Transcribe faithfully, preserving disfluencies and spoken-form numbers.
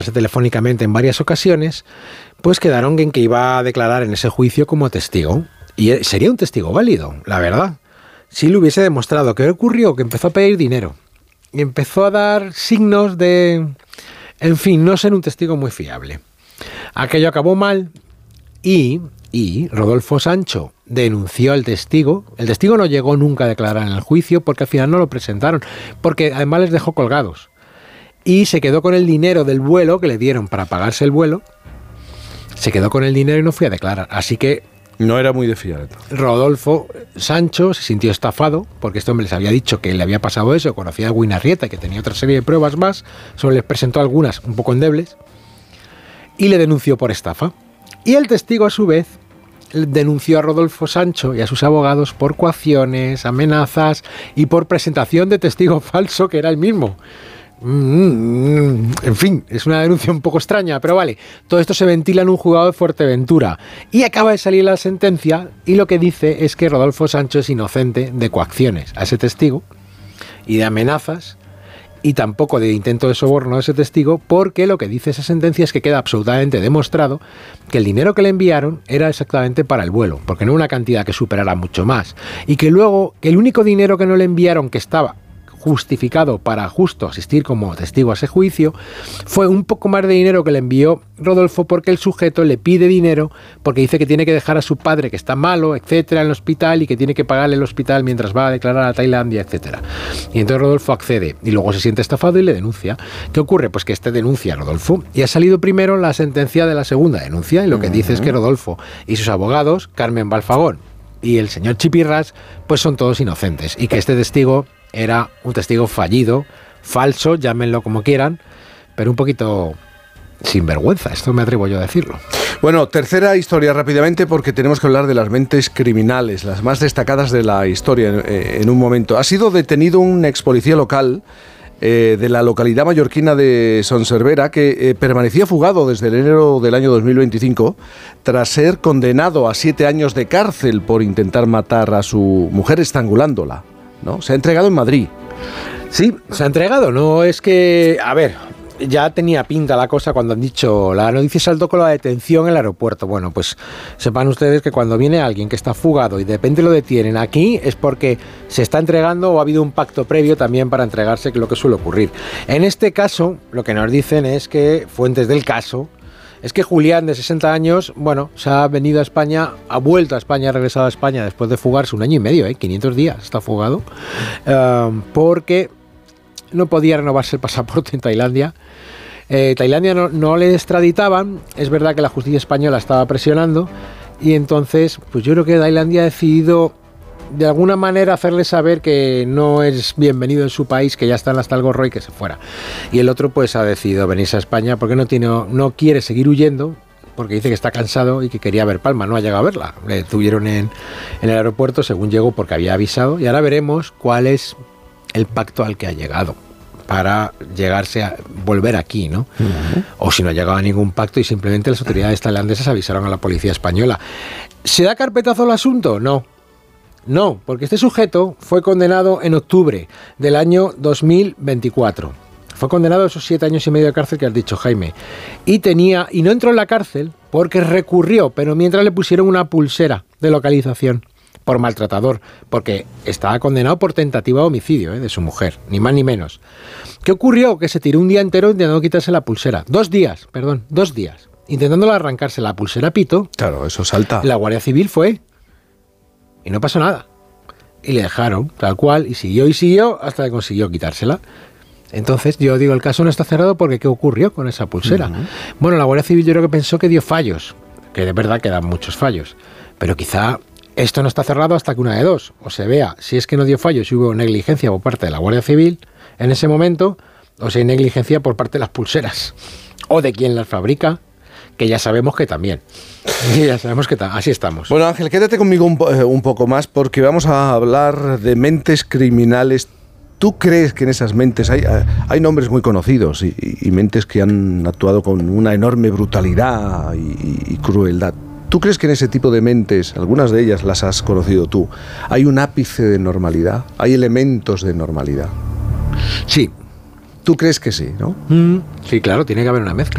telefónicamente en varias ocasiones, pues quedaron en que iba a declarar en ese juicio como testigo. Y sería un testigo válido, la verdad. Si le hubiese demostrado que ocurrió, que empezó a pedir dinero y empezó a dar signos de, en fin, no ser un testigo muy fiable. Aquello acabó mal y, y Rodolfo Sancho denunció al testigo. El testigo no llegó nunca a declarar en el juicio porque al final no lo presentaron, porque además les dejó colgados. Y se quedó con el dinero del vuelo que le dieron para pagarse el vuelo. Se quedó con el dinero y no fue a declarar. Así que no era muy de fiar. Rodolfo Sancho se sintió estafado porque este hombre les había dicho que le había pasado eso, conocía a Guinarrieta, que tenía otra serie de pruebas más, solo les presentó algunas un poco endebles y le denunció por estafa. Y el testigo a su vez denunció a Rodolfo Sancho y a sus abogados por coacciones, amenazas y por presentación de testigo falso que era el mismo. En fin, es una denuncia un poco extraña, pero vale, todo esto se ventila en un juzgado de Fuerteventura y acaba de salir la sentencia y lo que dice es que Rodolfo Sancho es inocente de coacciones a ese testigo y de amenazas y tampoco de intento de soborno a ese testigo, porque lo que dice esa sentencia es que queda absolutamente demostrado que el dinero que le enviaron era exactamente para el vuelo, porque no una cantidad que superara mucho más, y que luego que el único dinero que no le enviaron, que estaba justificado para justo asistir como testigo a ese juicio, fue un poco más de dinero que le envió Rodolfo, porque el sujeto le pide dinero porque dice que tiene que dejar a su padre que está malo, etcétera, en el hospital y que tiene que pagarle el hospital mientras va a declarar a Tailandia, etcétera. Y entonces Rodolfo accede y luego se siente estafado y le denuncia. ¿Qué ocurre? Pues que este denuncia a Rodolfo y ha salido primero la sentencia de la segunda denuncia y lo que uh-huh. dice es que Rodolfo y sus abogados, Carmen Balfagón y el señor Chipirras, pues son todos inocentes y que este testigo era un testigo fallido, falso, llámenlo como quieran, pero un poquito sinvergüenza, esto me atrevo yo a decirlo. Bueno, tercera historia rápidamente porque tenemos que hablar de las mentes criminales, las más destacadas de la historia en, en un momento. Ha sido detenido un ex policía local eh, de la localidad mallorquina de Son Servera que eh, permanecía fugado desde enero del año dos mil veinticinco tras ser condenado a siete años de cárcel por intentar matar a su mujer estrangulándola. ¿No? Se ha entregado en Madrid. Sí, se ha entregado. No es que... A ver, ya tenía pinta la cosa cuando han dicho la noticia saltó con la detención en el aeropuerto. Bueno, pues sepan ustedes que cuando viene alguien que está fugado y de repente lo detienen aquí es porque se está entregando o ha habido un pacto previo también para entregarse, que es lo que suele ocurrir. En este caso, lo que nos dicen es que fuentes del caso... Es que Julián, de sesenta años, bueno, se ha venido a España, ha vuelto a España, ha regresado a España después de fugarse un año y medio, ¿eh? quinientos días está fugado, uh, porque no podía renovarse el pasaporte en Tailandia. Eh, Tailandia no, no le extraditaban, es verdad que la justicia española estaba presionando, y entonces, pues yo creo que Tailandia ha decidido de alguna manera hacerle saber que no es bienvenido en su país, que ya están hasta el gorro y que se fuera. Y el otro pues ha decidido venirse a España porque no tiene, no quiere seguir huyendo, porque dice que está cansado y que quería ver Palma, no ha llegado a verla. Le tuvieron en, en el aeropuerto según llegó porque había avisado y ahora veremos cuál es el pacto al que ha llegado para llegarse a volver aquí, ¿no? Uh-huh. O si no ha llegado a ningún pacto y simplemente las autoridades tailandesas avisaron a la policía española. ¿Se da carpetazo al asunto? No. No, porque este sujeto fue condenado en octubre del año dos mil veinticuatro. Fue condenado a esos siete años y medio de cárcel que has dicho, Jaime. Y tenía y no entró en la cárcel porque recurrió, pero mientras le pusieron una pulsera de localización por maltratador, porque estaba condenado por tentativa de homicidio, ¿eh? de su mujer, ni más ni menos. ¿Qué ocurrió? Que se tiró un día entero intentando quitarse la pulsera. Dos días, perdón, dos días. Intentando arrancarse la pulsera pito. Claro, eso salta. La Guardia Civil fue... Y no pasó nada. Y le dejaron, tal cual, y siguió y siguió hasta que consiguió quitársela. Entonces, yo digo, el caso no está cerrado porque ¿qué ocurrió con esa pulsera? Uh-huh. Bueno, la Guardia Civil yo creo que pensó que dio fallos, que de verdad quedan muchos fallos. Pero quizá esto no está cerrado hasta que una de dos. O se vea si es que no dio fallos y hubo negligencia por parte de la Guardia Civil en ese momento, o si hay negligencia por parte de las pulseras. O de quien las fabrica, que ya sabemos que también. Y ya sabemos que ta- así estamos. Bueno, Ángel, quédate conmigo un, po- eh, un poco más porque vamos a hablar de mentes criminales. ¿Tú crees que en esas mentes hay, hay nombres muy conocidos y, y mentes que han actuado con una enorme brutalidad y, y crueldad? ¿Tú crees que en ese tipo de mentes, algunas de ellas las has conocido tú, hay un ápice de normalidad? ¿Hay elementos de normalidad? Sí. ¿Tú crees que sí, no? Mm, sí, claro, tiene que haber una mezcla.